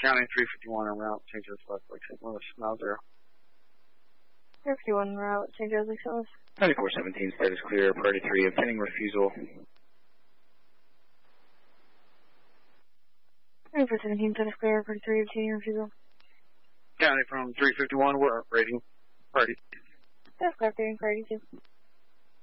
County 351 en route, St. Joseph, Lake St. Louis, mile 0. 351 route, St. Joseph, Lake St. Louis. 9417, status clear, priority 3, impending refusal. 9417, status clear, priority 3, obtaining refusal. County from 351, we're rating priority. Status clear, priority 2.